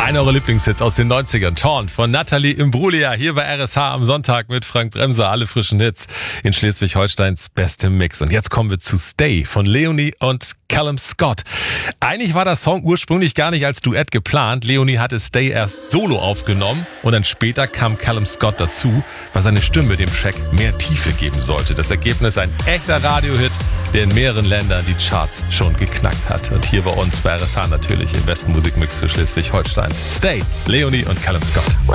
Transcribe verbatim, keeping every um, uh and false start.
Einer eurer Lieblingshits aus den neunzigern, Torn von Nathalie Imbruglia, hier bei R S H am Sonntag mit Frank Bremser, alle frischen Hits in Schleswig-Holsteins bestem Mix. Und jetzt kommen wir zu Stay von Leonie und Callum Scott. Eigentlich war der Song ursprünglich gar nicht als Duett geplant. Leonie hatte Stay erst solo aufgenommen und dann später kam Callum Scott dazu, weil seine Stimme dem Track mehr Tiefe geben sollte. Das Ergebnis ein echter Radiohit, der in mehreren Ländern die Charts schon geknackt hat. Und hier bei uns bei R S H natürlich im besten Musikmix für Schleswig-Holstein. Stay, Leonie und Callum Scott.